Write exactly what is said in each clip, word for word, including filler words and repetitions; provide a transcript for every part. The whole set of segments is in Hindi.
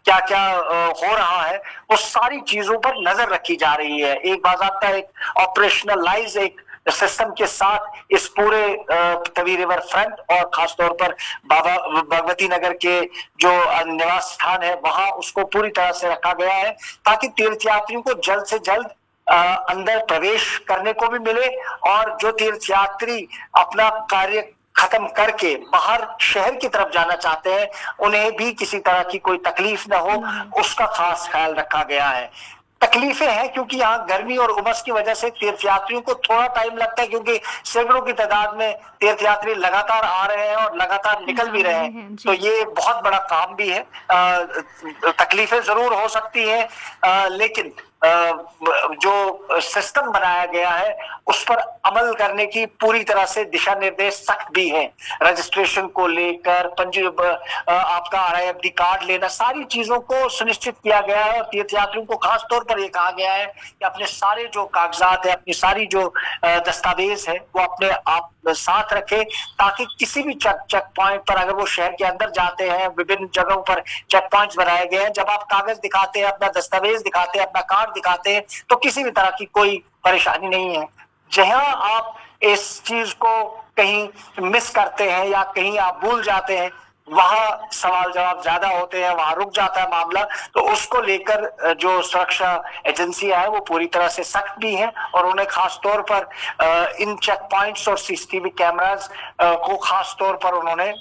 क्या क्या हो रहा है, वो सारी चीजों पर नजर रखी जा रही है। एक बाकायदा एक ऑपरेशनलाइज एक सिस्टम के साथ इस पूरे तवी रिवर फ्रंट और खासतौर पर बाबा भगवती नगर के जो निवास स्थान है वहां उसको पूरी तरह से रखा गया है, ताकि तीर्थयात्रियों को जल्द से जल्द अंदर प्रवेश करने को भी मिले, और जो तीर्थयात्री अपना कार्य खत्म करके बाहर शहर की तरफ जाना चाहते हैं उन्हें भी किसी तरह की कोई तकलीफ ना हो, उसका खास ख्याल रखा गया है। तकलीफें हैं क्योंकि यहाँ गर्मी और उमस की वजह से तीर्थयात्रियों को थोड़ा टाइम लगता है, क्योंकि सैकड़ों की तादाद में तीर्थयात्री लगातार आ रहे हैं और लगातार निकल भी रहे हैं, तो ये बहुत बड़ा काम भी है। तकलीफें जरूर हो सकती हैं, लेकिन जो सिस्टम बनाया गया है उस पर अमल करने की पूरी तरह से दिशा निर्देश सख्त भी हैं। रजिस्ट्रेशन को लेकर, पंजी आपका are I F D card लेना, सारी चीजों को सुनिश्चित किया गया है, और तीर्थयात्रियों को खास तौर पर यह कहा गया है कि अपने सारे जो कागजात है, अपनी सारी जो दस्तावेज है वो अपने आप साथ रखें, ताकि किसी भी चेक चेक पॉइंट पर, अगर वो शहर के अंदर जाते हैं, विभिन्न जगहों पर चेक पॉइंट्स बनाए गए हैं, जब आप कागज दिखाते हैं, अपना दस्तावेज दिखाते हैं, अपना कार्ड दिखाते हैं, तो किसी भी तरह की कोई परेशानी नहीं है। जहां आप इस चीज को कहीं मिस करते हैं या कहीं आप भूल जाते हैं, वहां सवाल जवाब ज्यादा होते हैं, वहां रुक जाता है मामला। तो उसको लेकर जो सुरक्षा एजेंसियां है वो पूरी तरह से सख्त भी हैं, और उन्हें खास तौर पर इन चेक पॉइंट्स और सीसीटीवी कैमरास को खास तौर पर उन्होंने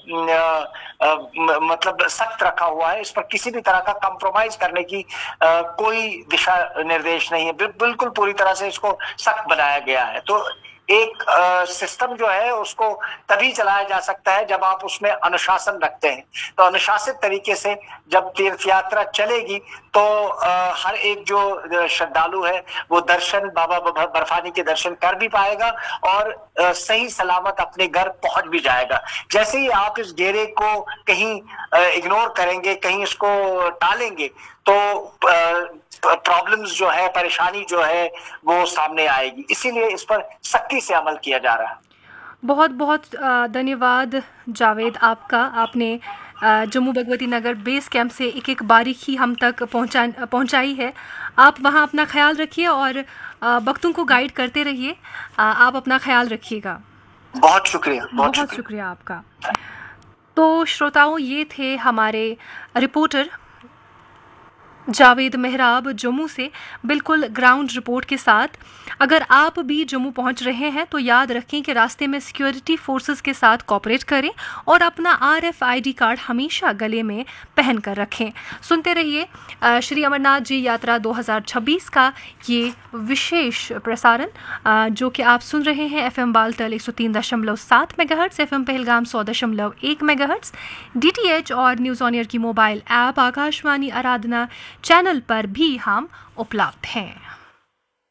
मतलब सख्त रखा हुआ है। इस पर किसी भी तरह का कंप्रोमाइज करने की कोई दिशा निर्देश नहीं है, बिल्कुल पूरी तरह से इसको सख्त बनाया गया है। तो एक सिस्टम जो है उसको तभी चलाया जा सकता है जब आप उसमें अनुशासन रखते हैं। तो अनुशासित तरीके से जब तीर्थ यात्रा चलेगी तो आ, हर एक जो श्रद्धालु है वो दर्शन, बाबा बर्फानी के दर्शन कर भी पाएगा और आ, सही सलामत अपने घर पहुंच भी जाएगा। जैसे ही आप इस डेरे को कहीं इग्नोर करेंगे, कहीं इसको टालेंगे, तो प्रॉब्लम्स जो है, परेशानी जो है वो सामने आएगी। इसीलिए इस पर सख्ती से अमल किया जा रहा है। बहुत बहुत धन्यवाद जावेद आपका। आपने जम्मू भगवती नगर बेस कैंप से एक एक बारीकी हम तक पहुंचा पहुंचाई है। आप वहां अपना ख्याल रखिए और भक्तों को गाइड करते रहिए। आप अपना ख्याल रखिएगा। बहुत शुक्रिया। बहुत, बहुत शुक्रिया आपका। तो श्रोताओं, ये थे हमारे रिपोर्टर जावेद मेहराब जम्मू से, बिल्कुल ग्राउंड रिपोर्ट के साथ। अगर आप भी जम्मू पहुंच रहे हैं तो याद रखें कि रास्ते में सिक्योरिटी फोर्सेस के साथ कोऑपरेट करें और अपना R F I D card हमेशा गले में पहन कर रखें। सुनते रहिए श्री अमरनाथ जी यात्रा दो हज़ार छब्बीस का ये विशेष प्रसारण, जो कि आप सुन रहे हैं एफ एम बालतल एक सौ तीन दशमलव सात मेगाहर्ट्ज, एफ एम पहलगाम सौ दशमलव एक मेगाहर्ट्ज, डी टी एच और न्यूज़ ऑन एयर की मोबाइल ऐप, आकाशवाणी आराधना चैनल पर भी हम उपलब्ध हैं।